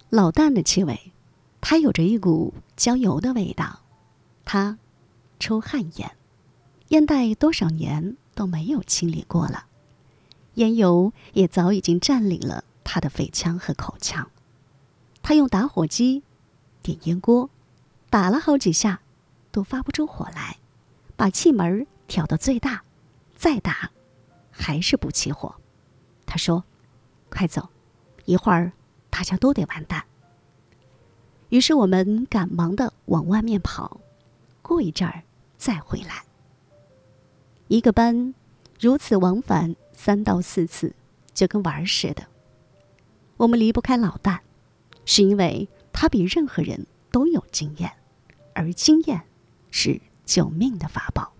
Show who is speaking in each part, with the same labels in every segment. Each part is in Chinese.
Speaker 1: 老旦的气味，它有着一股焦油的味道。他抽旱烟，烟袋多少年都没有清理过了，烟油也早已经占领了他的肺腔和口腔。他用打火机点烟锅，打了好几下都发不出火来，把气门调到最大，再打还是不起火。他说：快走，一会儿大家都得完蛋。于是我们赶忙地往外面跑，过一阵儿再回来。一个班如此往返3到4次，就跟玩似的。我们离不开老旦，是因为他比任何人都有经验，而经验是救命的法宝。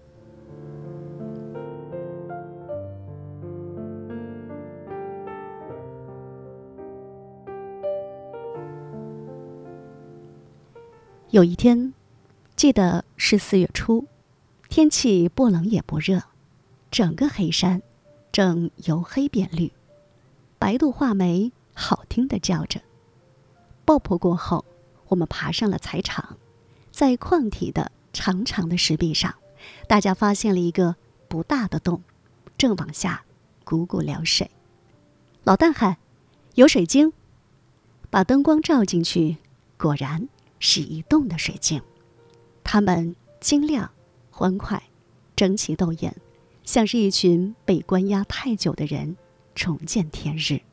Speaker 1: 有一天，记得是4月初，天气不冷也不热，整个黑山正由黑变绿，白鹭画眉好听地叫着。爆破过后，我们爬上了彩场，在矿体的长长的石壁上，大家发现了一个不大的洞，正往下汩汩流水。老旦喊：有水晶！把灯光照进去，果然是一洞的水晶。它们晶亮欢快，争奇斗艳，像是一群被关押太久的人重见天日。